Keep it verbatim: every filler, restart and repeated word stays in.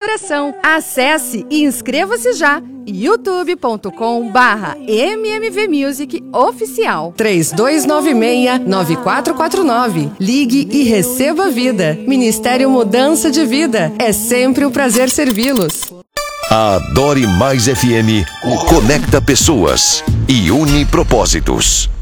coração. Acesse e inscreva-se já. youtube ponto com barra M M V Music Oficial. três dois nove seis, nove quatro quatro nove. Ligue e receba vida. Ministério Mudança de Vida. É sempre um prazer servi-los. A Adore Mais F M conecta pessoas e une propósitos.